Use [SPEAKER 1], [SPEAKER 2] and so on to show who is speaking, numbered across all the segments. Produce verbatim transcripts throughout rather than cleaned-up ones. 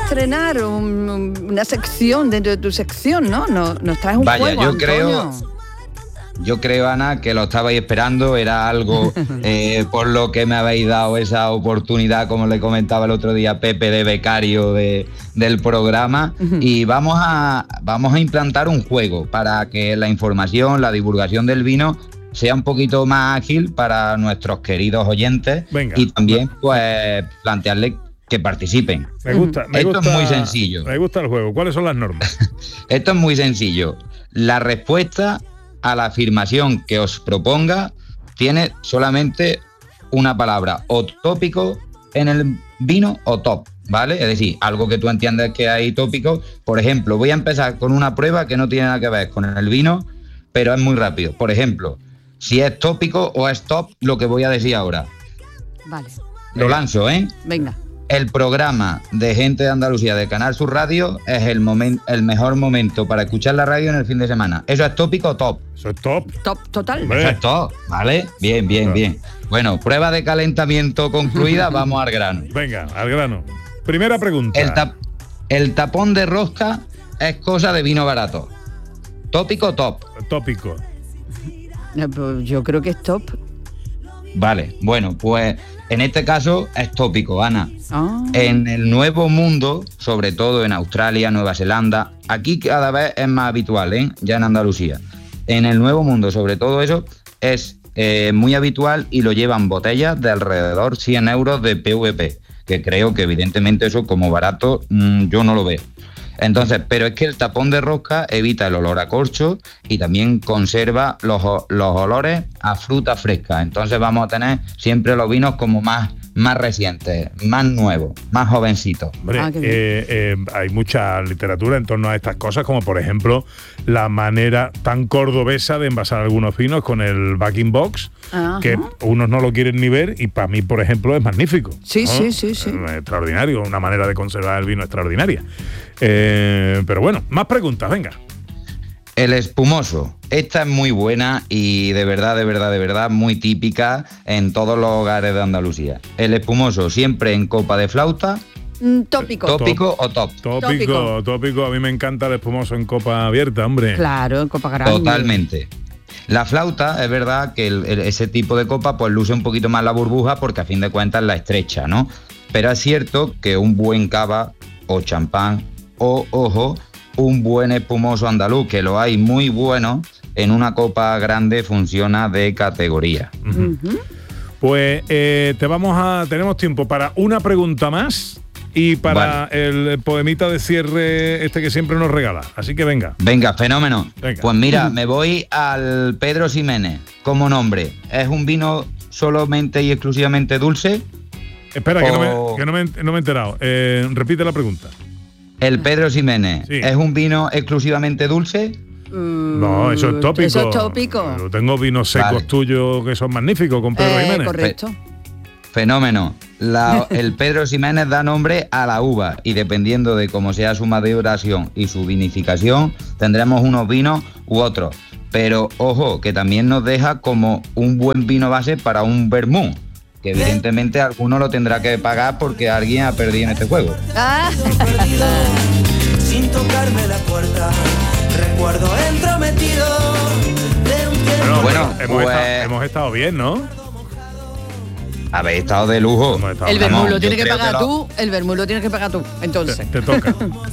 [SPEAKER 1] estrenar un, una sección dentro de tu sección, ¿no? Nos, nos traes un
[SPEAKER 2] Vaya,
[SPEAKER 1] juego,
[SPEAKER 2] yo
[SPEAKER 1] Antonio.
[SPEAKER 2] creo... Yo creo, Ana, que lo estabais esperando, era algo eh, por lo que me habéis dado esa oportunidad, como le comentaba el otro día Pepe, de becario de, del programa, uh-huh. y vamos a, vamos a implantar un juego para que la información, la divulgación del vino sea un poquito más ágil para nuestros queridos oyentes. Venga, y también pues plantearles que participen.
[SPEAKER 3] Me gusta, me
[SPEAKER 2] Esto
[SPEAKER 3] gusta,
[SPEAKER 2] es muy sencillo.
[SPEAKER 3] Me gusta el juego. ¿Cuáles son las normas?
[SPEAKER 2] Esto es muy sencillo. La respuesta a la afirmación que os proponga tiene solamente una palabra, o tópico en el vino o top, ¿vale? Es decir, algo que tú entiendes que hay tópico. Por ejemplo, voy a empezar con una prueba que no tiene nada que ver con el vino, pero es muy rápido. Por ejemplo, si es tópico o es top lo que voy a decir ahora.
[SPEAKER 1] Vale.
[SPEAKER 2] Lo lanzo, ¿eh?
[SPEAKER 1] Venga.
[SPEAKER 2] El programa de Gente de Andalucía de Canal Sur Radio es el, momen- el mejor momento para escuchar la radio en el fin de semana. ¿Eso es tópico o top?
[SPEAKER 3] Eso es top.
[SPEAKER 1] Top total.
[SPEAKER 2] Eso es top, ¿vale? Bien, bien, top. bien. Bueno, prueba de calentamiento concluida, vamos al grano.
[SPEAKER 3] Venga, al grano. Primera pregunta.
[SPEAKER 2] El, tap- el tapón de rosca es cosa de vino barato. ¿Tópico o top?
[SPEAKER 3] Tópico.
[SPEAKER 1] Yo creo que es top.
[SPEAKER 2] Vale, bueno, pues en este caso es tópico, Ana.
[SPEAKER 1] Oh.
[SPEAKER 2] En el Nuevo Mundo, sobre todo en Australia, Nueva Zelanda, aquí cada vez es más habitual, ¿eh? Ya en Andalucía. En el Nuevo Mundo, sobre todo eso, es eh, muy habitual y lo llevan botellas de alrededor cien euros de P V P, que creo que evidentemente eso como barato mmm, yo no lo veo. Entonces, pero es que el tapón de rosca evita el olor a corcho y también conserva los, los olores a fruta fresca. Entonces vamos a tener siempre los vinos como más, más recientes, más nuevos, más jovencitos.
[SPEAKER 3] Hombre, ah, eh, eh, hay mucha literatura en torno a estas cosas, como por ejemplo la manera tan cordobesa de envasar algunos vinos con el backing box, ajá, que unos no lo quieren ni ver y para mí, por ejemplo, es magnífico.
[SPEAKER 1] Sí,
[SPEAKER 3] ¿no?
[SPEAKER 1] sí, sí, sí.
[SPEAKER 3] Es extraordinario, una manera de conservar el vino extraordinaria. Eh, pero bueno, más preguntas, venga.
[SPEAKER 2] El espumoso. Esta es muy buena y de verdad, de verdad, de verdad, muy típica en todos los hogares de Andalucía. El espumoso siempre en copa de flauta.
[SPEAKER 1] Mm, tópico.
[SPEAKER 2] ¿Tópico
[SPEAKER 3] Top,
[SPEAKER 2] o top?
[SPEAKER 3] Tópico, tópico, tópico. A mí me encanta el espumoso en copa abierta, hombre.
[SPEAKER 1] Claro, en copa grande.
[SPEAKER 2] Totalmente. La flauta, es verdad que el, el, ese tipo de copa pues luce un poquito más la burbuja porque a fin de cuentas la estrecha, ¿no? Pero es cierto que un buen cava o champán o, ojo, un buen espumoso andaluz, que lo hay muy bueno, en una copa grande funciona de categoría.
[SPEAKER 3] Uh-huh. Uh-huh. Pues eh, te vamos a tenemos tiempo para una pregunta más y para vale. el poemita de cierre este que siempre nos regala. Así que venga.
[SPEAKER 2] Venga, fenómeno. Venga. Pues mira, me voy al Pedro Ximénez como nombre. ¿Es un vino solamente y exclusivamente dulce?
[SPEAKER 3] Espera, o... que, no me, que no, me, no me he enterado. Eh, repite la pregunta.
[SPEAKER 2] El Pedro Ximénez, sí. ¿Es un vino exclusivamente dulce?
[SPEAKER 1] Mm,
[SPEAKER 3] no, eso es tópico.
[SPEAKER 1] Eso es tópico.
[SPEAKER 3] Yo tengo vinos secos vale. tuyos que son magníficos con Pedro
[SPEAKER 1] eh,
[SPEAKER 3] Ximénez.
[SPEAKER 1] Correcto.
[SPEAKER 2] Fe- fenómeno. La, el Pedro Ximénez da nombre a la uva y dependiendo de cómo sea su maduración y su vinificación, tendremos unos vinos u otros. Pero ojo, que también nos deja como un buen vino base para un vermú. Que evidentemente alguno lo tendrá que pagar porque alguien ha perdido en este juego.
[SPEAKER 1] Ah.
[SPEAKER 4] Sin tocarme la puerta, recuerdo entrometido de un tiempo.
[SPEAKER 3] Bueno, bueno hemos, pues, estado, hemos estado bien, ¿no?
[SPEAKER 2] Habéis estado de lujo.
[SPEAKER 1] Estado el vermú lo tienes que pagar que tú, lo... el vermú lo tienes que pagar tú, entonces.
[SPEAKER 3] Te, te toca.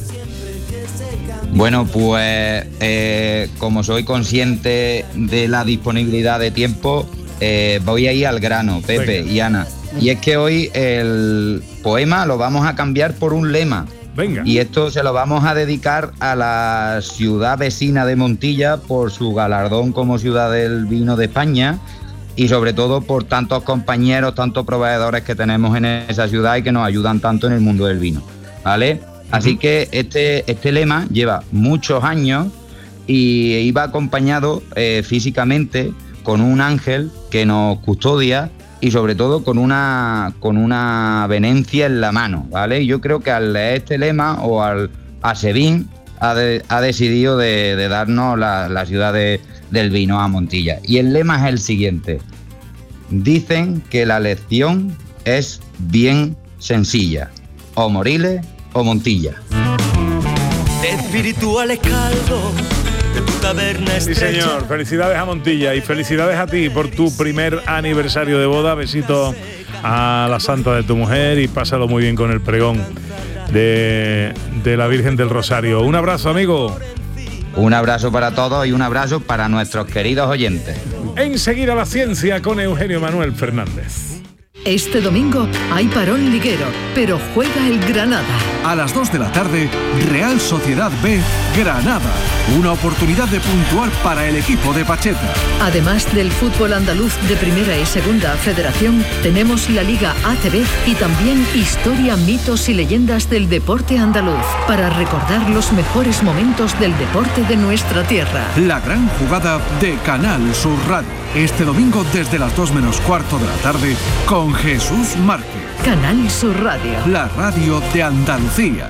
[SPEAKER 2] Bueno, pues eh, como soy consciente de la disponibilidad de tiempo, Eh, voy a ir al grano, Pepe Venga. y Ana. Y es que hoy el poema lo vamos a cambiar por un lema.
[SPEAKER 3] Venga.
[SPEAKER 2] Y esto se lo vamos a dedicar a la ciudad vecina de Montilla por su galardón como ciudad del vino de España y sobre todo por tantos compañeros, tantos proveedores que tenemos en esa ciudad y que nos ayudan tanto en el mundo del vino, ¿vale? Así uh-huh. que este, este lema lleva muchos años y iba acompañado eh, físicamente con un ángel que nos custodia y sobre todo con una con una venencia en la mano, ¿vale? Yo creo que al leer este lema o al Asebin ha, de, ha decidido de, de darnos la, la ciudad de, del vino a Montilla. Y el lema es el siguiente. Dicen que la lección es bien sencilla. O moriles o Montilla.
[SPEAKER 4] De espirituales caldo, de tu taberna
[SPEAKER 3] Sí,
[SPEAKER 4] estrecha.
[SPEAKER 3] señor. Felicidades a Montilla y felicidades a ti por tu primer aniversario de boda. Besito a la santa de tu mujer y pásalo muy bien con el pregón de, de la Virgen del Rosario. Un abrazo, amigo.
[SPEAKER 2] Un abrazo para todos y un abrazo para nuestros queridos oyentes.
[SPEAKER 3] Enseguida la ciencia con Eugenio Manuel Fernández.
[SPEAKER 5] Este domingo hay parón liguero, pero juega el Granada.
[SPEAKER 6] A las dos de la tarde, Real Sociedad B, Granada. Una oportunidad de puntuar para el equipo de Pacheta.
[SPEAKER 5] Además del fútbol andaluz de Primera y Segunda Federación, tenemos la Liga A C B y también historia, mitos y leyendas del deporte andaluz, para recordar los mejores momentos del deporte de nuestra tierra.
[SPEAKER 6] La gran jugada de Canal Sur Radio. Este domingo desde las dos menos cuarto de la tarde con Jesús Márquez.
[SPEAKER 5] Canal Sur Radio.
[SPEAKER 6] La radio de Andalucía.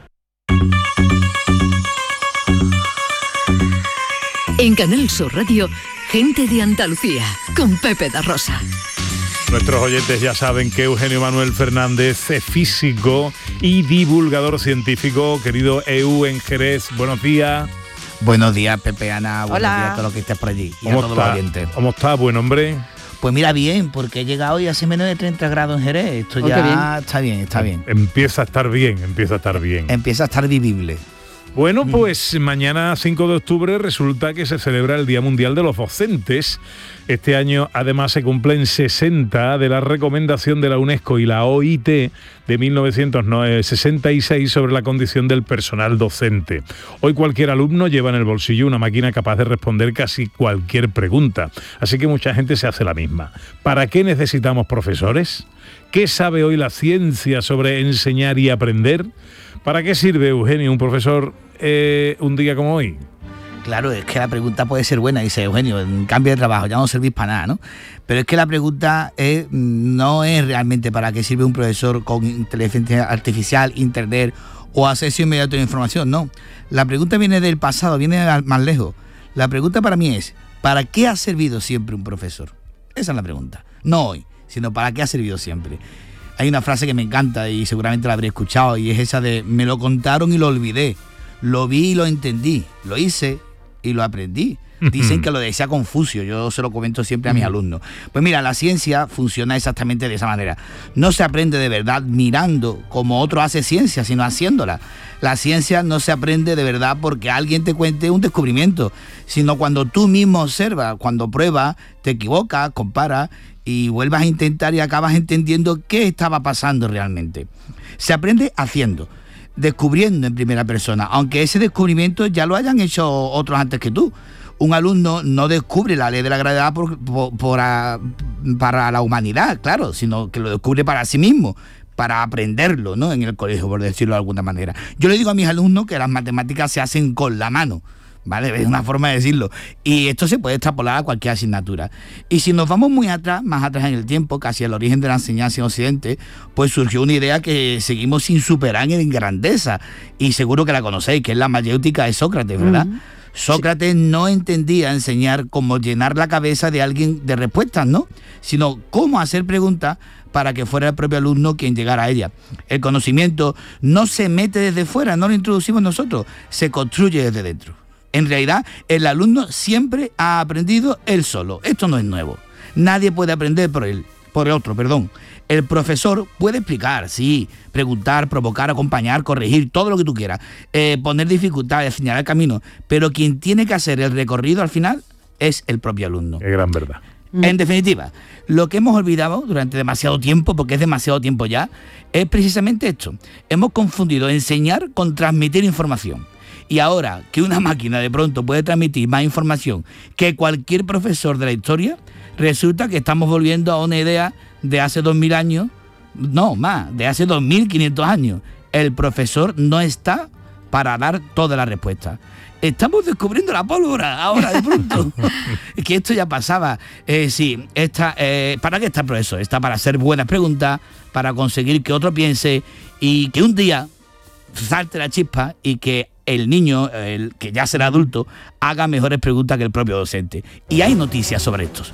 [SPEAKER 5] En Canal Sur Radio, Gente de Andalucía, con Pepe da Rosa.
[SPEAKER 3] Nuestros oyentes ya saben que Eugenio Manuel Fernández es físico y divulgador científico. Querido Eu en Jerez, buenos días.
[SPEAKER 7] Buenos días, Pepe, Ana. Buenos
[SPEAKER 1] Hola.
[SPEAKER 7] días a todos los que estés por allí y a
[SPEAKER 3] ¿Cómo
[SPEAKER 7] todos los
[SPEAKER 3] está?
[SPEAKER 7] oyentes.
[SPEAKER 3] ¿Cómo está, buen hombre?
[SPEAKER 7] Pues mira, bien, porque he llegado hoy hace menos de treinta grados en Jerez. Esto
[SPEAKER 1] Oh,
[SPEAKER 7] ya
[SPEAKER 1] qué bien.
[SPEAKER 7] está bien, está bien.
[SPEAKER 3] Empieza a estar bien, empieza a estar bien.
[SPEAKER 7] Empieza a estar vivible.
[SPEAKER 3] Bueno, pues mañana cinco de octubre resulta que se celebra el Día Mundial de los Docentes. Este año además se cumplen sesenta de la recomendación de la UNESCO y la O I T de mil novecientos sesenta y seis sobre la condición del personal docente. Hoy cualquier alumno lleva en el bolsillo una máquina capaz de responder casi cualquier pregunta, así que mucha gente se hace la misma. ¿Para qué necesitamos profesores? ¿Qué sabe hoy la ciencia sobre enseñar y aprender? ¿Para qué sirve, Eugenio, un profesor eh, un día como hoy?
[SPEAKER 7] Claro, es que la pregunta puede ser buena, dice Eugenio, en cambio de trabajo, ya no servís para nada, ¿no? Pero es que la pregunta es, no es realmente para qué sirve un profesor con inteligencia artificial, internet o acceso inmediato a la información, no. La pregunta viene del pasado, viene más lejos. La pregunta para mí es, ¿para qué ha servido siempre un profesor? Esa es la pregunta. No hoy, sino ¿para qué ha servido siempre? Hay una frase que me encanta y seguramente la habréis escuchado y es esa de me lo contaron y lo olvidé, lo vi y lo entendí, lo hice y lo aprendí. Dicen que lo decía Confucio, yo se lo comento siempre a mis alumnos. Pues mira, la ciencia funciona exactamente de esa manera. No se aprende de verdad mirando como otro hace ciencia, sino haciéndola. La ciencia no se aprende de verdad porque alguien te cuente un descubrimiento, sino cuando tú mismo observas, cuando pruebas, te equivocas, comparas y vuelvas a intentar y acabas entendiendo qué estaba pasando realmente. Se aprende haciendo, descubriendo en primera persona, aunque ese descubrimiento ya lo hayan hecho otros antes que tú. Un alumno no descubre la ley de la gravedad por, por, por a, para la humanidad, claro, sino que lo descubre para sí mismo, para aprenderlo, ¿no? En el colegio, por decirlo de alguna manera. Yo le digo a mis alumnos que las matemáticas se hacen con la mano, ¿vale? Es una forma de decirlo. Y esto se puede extrapolar a cualquier asignatura. Y si nos vamos muy atrás, más atrás en el tiempo, casi al origen de la enseñanza en Occidente, pues surgió una idea que seguimos sin superar en grandeza. Y seguro que la conocéis, que es la mayéutica de Sócrates, ¿verdad? Uh-huh. Sócrates sí. no entendía enseñar cómo llenar la cabeza de alguien de respuestas, ¿no? Sino cómo hacer preguntas para que fuera el propio alumno quien llegara a ella. El conocimiento no se mete desde fuera, no lo introducimos nosotros, se construye desde dentro. En realidad, el alumno siempre ha aprendido él solo. Esto no es nuevo. Nadie puede aprender por él, por el otro, perdón. El profesor puede explicar, sí, preguntar, provocar, acompañar, corregir, todo lo que tú quieras, eh, poner dificultades, señalar el camino, pero quien tiene que hacer el recorrido al final es el propio alumno.
[SPEAKER 3] Qué gran verdad.
[SPEAKER 7] En definitiva, lo que hemos olvidado durante demasiado tiempo, porque es demasiado tiempo ya, es precisamente esto. Hemos confundido enseñar con transmitir información. Y ahora que una máquina de pronto puede transmitir más información que cualquier profesor de la historia, resulta que estamos volviendo a una idea de hace dos mil años, no, más, de hace dos mil quinientos años. El profesor no está para dar toda la respuesta. Estamos descubriendo la pólvora ahora de pronto. Que esto ya pasaba. Eh, sí, esta, eh, ¿para qué está el profesor? Está para hacer buenas preguntas, para conseguir que otro piense y que un día salte la chispa y que el niño, el que ya será adulto, haga mejores preguntas que el propio docente. Y hay noticias sobre estos.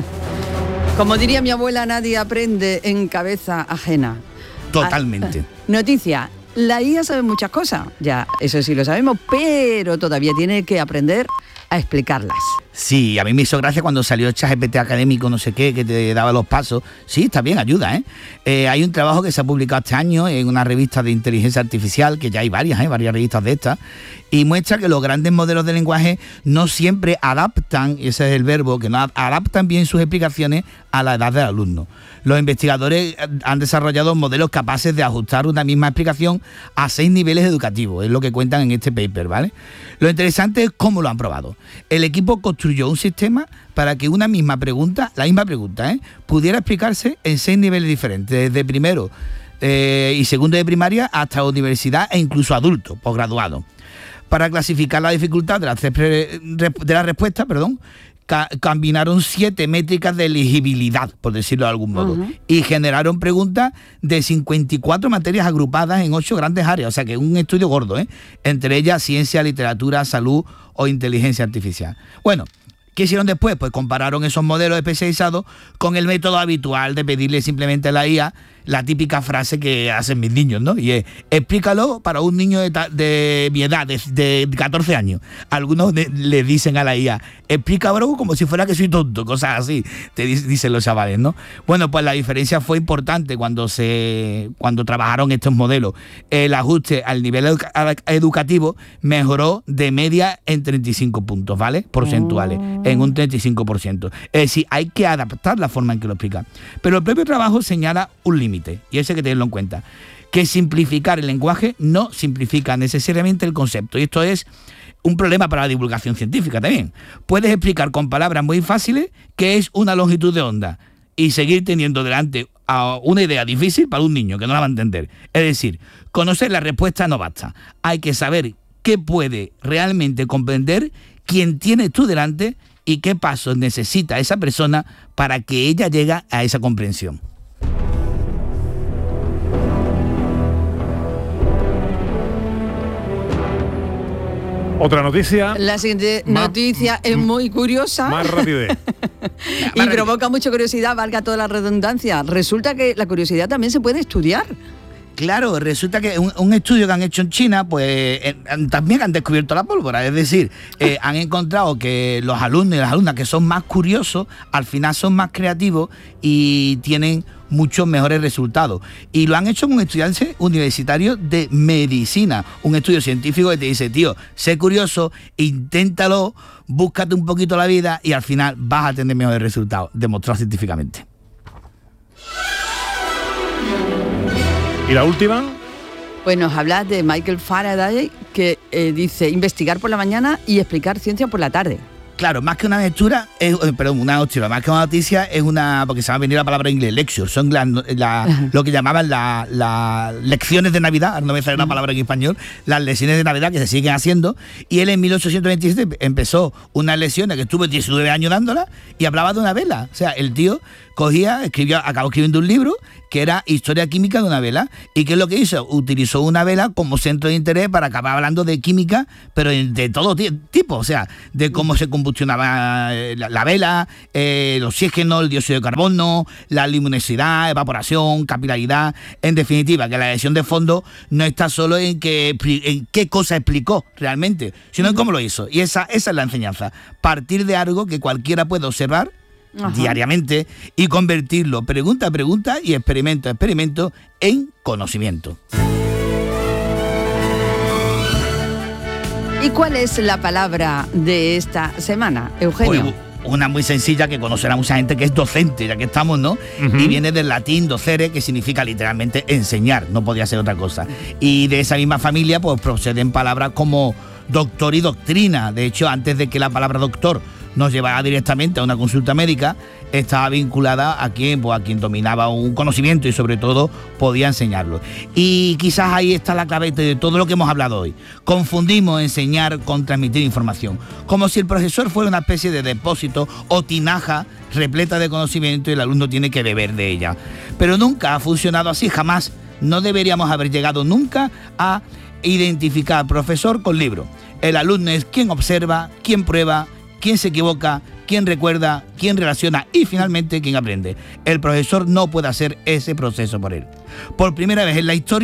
[SPEAKER 1] Como diría mi abuela, nadie aprende en cabeza ajena.
[SPEAKER 7] Totalmente.
[SPEAKER 1] Ah, noticia. la I A sabe muchas cosas, ya, eso sí lo sabemos, pero todavía tiene que aprender a explicarlas.
[SPEAKER 7] Sí, a mí me hizo gracia cuando salió ChatGPT académico, no sé qué, que te daba los pasos. Sí, está bien, ayuda, ¿eh? eh hay un trabajo que se ha publicado este año en una revista de inteligencia artificial, que ya hay varias, ¿eh? varias revistas de estas, y muestra que los grandes modelos de lenguaje no siempre adaptan, y ese es el verbo, que no adaptan bien sus explicaciones a la edad del alumno. Los investigadores han desarrollado modelos capaces de ajustar una misma explicación a seis niveles educativos, es lo que cuentan en este paper, ¿vale? Lo interesante es cómo lo han probado. El equipo construyó un sistema para que una misma pregunta, la misma pregunta, ¿eh? pudiera explicarse en seis niveles diferentes, desde primero eh, y segundo de primaria hasta universidad e incluso adulto, posgraduado. Para clasificar la dificultad de la, de la respuesta, perdón, ca combinaron siete métricas de elegibilidad, por decirlo de algún modo, uh-huh. y generaron preguntas de cincuenta y cuatro materias agrupadas en ocho grandes áreas, o sea que es un estudio gordo, ¿eh? entre ellas ciencia, literatura, salud o inteligencia artificial. Bueno, ¿qué hicieron después? Pues compararon esos modelos especializados con el método habitual de pedirle simplemente a la I A la típica frase que hacen mis niños, ¿no? Y es, explícalo para un niño de, de mi edad, de, de catorce años. Algunos de, le dicen a la I A, explica, bro, como si fuera que soy tonto, cosas así, te dicen los chavales, ¿no? Bueno, pues la diferencia fue importante cuando se cuando trabajaron estos modelos. El ajuste al nivel edu- educativo mejoró de media en treinta y cinco puntos, ¿vale? Porcentuales, oh. en un treinta y cinco por ciento. Es decir, hay que adaptar la forma en que lo explica. Pero el propio trabajo señala un límite. Y eso hay que tenerlo en cuenta, que simplificar el lenguaje no simplifica necesariamente el concepto, y esto es un problema para la divulgación científica también. Puedes explicar con palabras muy fáciles qué es una longitud de onda y seguir teniendo delante a una idea difícil para un niño que no la va a entender. Es decir, conocer la respuesta no basta, hay que saber qué puede realmente comprender quien tienes tú delante y qué pasos necesita esa persona para que ella llegue a esa comprensión.
[SPEAKER 3] Otra noticia.
[SPEAKER 1] La siguiente
[SPEAKER 3] más,
[SPEAKER 1] noticia es muy curiosa.
[SPEAKER 3] Más rapidez.
[SPEAKER 1] y provoca mucha curiosidad, valga toda la redundancia. Resulta que la curiosidad también se puede estudiar.
[SPEAKER 7] Claro, resulta que un, un estudio que han hecho en China, pues eh, también han descubierto la pólvora. Es decir, eh, han encontrado que los alumnos y las alumnas que son más curiosos, al final son más creativos y tienen muchos mejores resultados. Y lo han hecho con estudiantes universitarios de medicina. Un estudio científico que te dice, tío, sé curioso, inténtalo, búscate un poquito la vida y al final vas a tener mejores resultados, demostrado científicamente.
[SPEAKER 3] ¿Y la última?
[SPEAKER 1] Pues nos habla de Michael Faraday, que eh, dice investigar por la mañana y explicar ciencia por la tarde.
[SPEAKER 7] Claro, más que una lectura, es, perdón, una noticia, más que una noticia es una, porque se va a venir la palabra en inglés, lecture, son la, la, lo que llamaban las la lecciones de Navidad, no me sale una palabra en español, las lecciones de Navidad que se siguen haciendo, y él en mil ochocientos veintisiete empezó unas lecciones que estuvo diecinueve años dándolas y hablaba de una vela, o sea, el tío cogía, escribió, acabó escribiendo un libro que era Historia Química de una vela. ¿Y qué es lo que hizo? Utilizó una vela como centro de interés para acabar hablando de química, pero de todo tipo, o sea, de cómo se combustionaba la, la vela, eh, el oxígeno, el dióxido de carbono, la luminosidad, evaporación, capilaridad. En definitiva, que la lección de fondo no está solo en, que, en qué cosa explicó realmente, sino en cómo lo hizo. Y esa, esa es la enseñanza. Partir de algo que cualquiera puede observar, ajá, diariamente, y convertirlo pregunta a pregunta y experimento a experimento en conocimiento.
[SPEAKER 1] ¿Y cuál es la palabra de esta semana, Eugenio?
[SPEAKER 7] Pues, una muy sencilla que conocerá mucha gente, que es docente, ya que estamos, ¿no? Uh-huh. Y viene del latín docere, que significa literalmente enseñar, no podía ser otra cosa. Y de esa misma familia pues proceden palabras como doctor y doctrina. De hecho, antes de que la palabra doctor nos llevaba directamente a una consulta médica, estaba vinculada a quien, pues, a quien dominaba un conocimiento y sobre todo podía enseñarlo. Y quizás ahí está la clave de todo lo que hemos hablado hoy. Confundimos enseñar con transmitir información, como si el profesor fuera una especie de depósito o tinaja repleta de conocimiento y el alumno tiene que beber de ella. Pero nunca ha funcionado así, jamás. No deberíamos haber llegado nunca a identificar profesor con libro. El alumno es quien observa, quien prueba, quien se equivoca, quien recuerda, quien relaciona y finalmente quien aprende. El profesor no puede hacer ese proceso por él. Por primera vez en la historia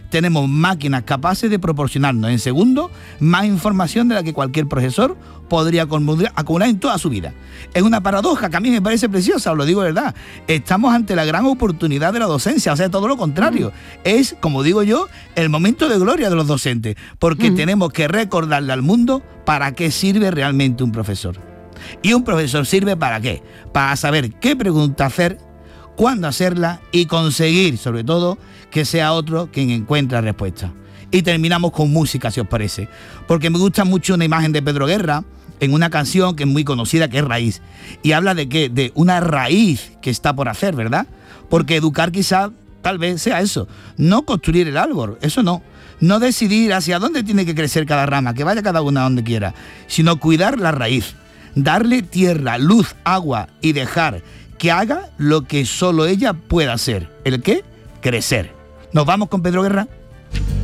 [SPEAKER 7] tenemos máquinas capaces de proporcionarnos en segundos más información de la que cualquier profesor podría acumular en toda su vida. Es una paradoja que a mí me parece preciosa, os lo digo de verdad. Estamos ante la gran oportunidad de la docencia, o sea, todo lo contrario. Mm. Es, como digo yo, el momento de gloria de los docentes, porque mm. tenemos que recordarle al mundo para qué sirve realmente un profesor. Y un profesor sirve ¿para qué? Para saber qué pregunta hacer, cuándo hacerla y conseguir, sobre todo, que sea otro quien encuentre la respuesta. Y terminamos con música, si os parece, porque me gusta mucho una imagen de Pedro Guerra en una canción que es muy conocida, que es Raíz, y habla de qué, de una raíz que está por hacer, ¿verdad? Porque educar quizá tal vez sea eso, no construir el árbol, eso no, no decidir hacia dónde tiene que crecer cada rama, que vaya cada una donde quiera, sino cuidar la raíz, darle tierra, luz, agua y dejar que haga lo que solo ella pueda hacer. ¿El qué? Crecer. ¿Nos vamos con Pedro Guerra?